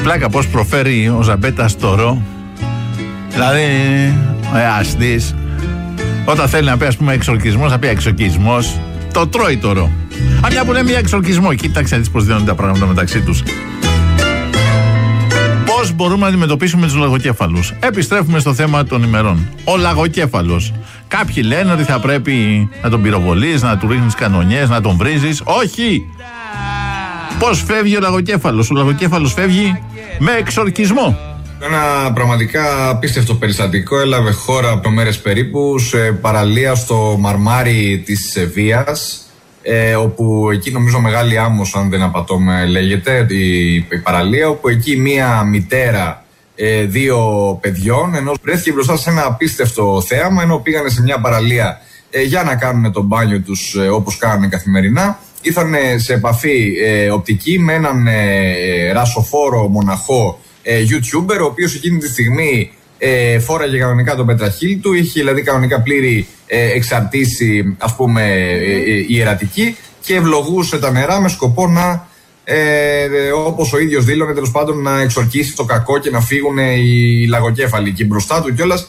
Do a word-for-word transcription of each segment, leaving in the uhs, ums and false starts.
πλάκα πώς προφέρει ο Ζαμπέτας το ρο. Δηλαδή, ε, αστής. Όταν θέλει να πει, ας πούμε, εξορκισμός, θα πει εξορκισμός. Το τρώει το ρο. Αν μια που λέμε για εξορκισμό, κοίταξε να δεις πώς δίνονται τα πράγματα μεταξύ τους. Πώς μπορούμε να αντιμετωπίσουμε τους λαγοκέφαλους? Επιστρέφουμε στο θέμα των ημερών. Ο λαγοκέφαλος. Κάποιοι λένε ότι θα πρέπει να τον πυροβολείς, να του ρίχνεις κανονιές, να τον βρίζεις. Όχι! Πώς φεύγει ο λαγοκέφαλος? Ο λαγοκέφαλος φεύγει με εξορκισμό. Ένα πραγματικά απίστευτο περιστατικό έλαβε χώρα από μέρες περίπου σε παραλία στο Μαρμάρι της Βίας, ε, όπου εκεί νομίζω Μεγάλη Άμμος, αν δεν απατώμε λέγεται, η, η παραλία, όπου εκεί μία μητέρα ε, δύο παιδιών ενώ βρέθηκε μπροστά σε ένα απίστευτο θέαμα, ενώ πήγανε σε μια παραλία ε, για να κάνουν το μπάνιο τους ε, όπως κάνουν καθημερινά. Ήρθαν σε επαφή ε, οπτική με έναν ε, ρασοφόρο μοναχό ε, YouTuber, ο οποίος εκείνη τη στιγμή ε, φόραγε κανονικά τον πετραχύλι του, είχε δηλαδή κανονικά πλήρη ε, εξαρτήσει, ας πούμε, ε, ε, ιερατική, και ευλογούσε τα νερά με σκοπό να, ε, ε, όπως ο ίδιος δήλωνε, τέλος πάντων, να εξορκίσει το κακό και να φύγουν οι λαγοκέφαλοι. Και μπροστά του κιόλας,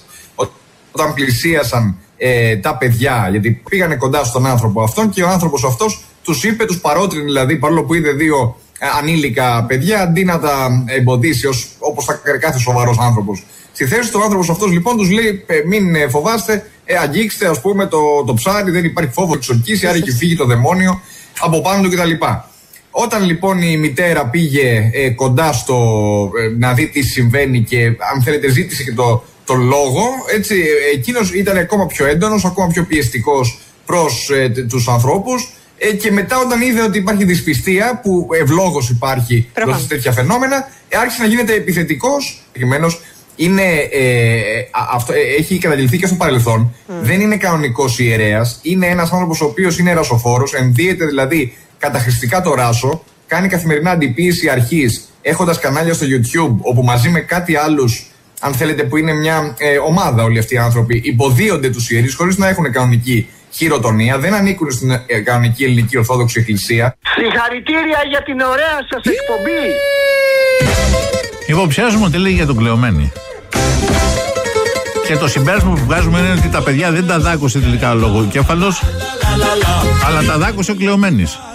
όταν πλησίασαν ε, τα παιδιά, γιατί πήγανε κοντά στον άνθρωπο αυτόν, και ο άνθρωπος αυτός τους είπε, τους παρότρινε δηλαδή, παρόλο που είδε δύο ε, ανήλικα παιδιά, αντί να τα εμποδίσει ως, όπως θα κάνει κάθε σοβαρός άνθρωπος. Στη θέση του, ο άνθρωπος αυτός λοιπόν τους λέει, ε, μην ε, φοβάστε, ε, αγγίξτε, ας πούμε, το, το ψάρι, δεν υπάρχει φόβο, εξορκίσει, άρα έχει φύγει το δαιμόνιο από πάνω του κτλ. Όταν λοιπόν η μητέρα πήγε ε, κοντά στο ε, να δει τι συμβαίνει και, αν θέλετε, ζήτησε και το, το λόγο, έτσι, ε, εκείνος ήταν ακόμα πιο έντονος, ακόμα πιο πιεστικός προς ε, τους ανθρώπους. Ε, και μετά, όταν είδε ότι υπάρχει δυσπιστία, που ευλόγως υπάρχει μπροστά σε τέτοια φαινόμενα, ε, άρχισε να γίνεται επιθετικός. Προκειμένως, είναι, ε, αυτό, ε, έχει καταγγελθεί και στο παρελθόν. Mm. Δεν είναι κανονικός ιερέας. Είναι ένας άνθρωπος ο οποίος είναι ρασοφόρος, ενδύεται δηλαδή καταχρηστικά το ράσο, κάνει καθημερινά αντιποίηση αρχής, έχοντας κανάλια στο YouTube, όπου μαζί με κάτι άλλους, αν θέλετε, που είναι μια ε, ομάδα όλοι αυτοί οι άνθρωποι, υποδίονται τους ιερείς χωρίς να έχουν κανονική χειροτονία, δεν ανήκουν στην ε, κανονική ελληνική Ορθόδοξη Εκκλησία. Συγχαρητήρια για την ωραία σας εκπομπή. Υποψιάζουμε ότι λέει για τον Κλεωμένη. Και το συμπέρασμα που βγάζουμε είναι ότι τα παιδιά δεν τα δάκωσε τελικά ο λογοκέφαλος, αλλά τα δάκωσε ο Κλεωμένης.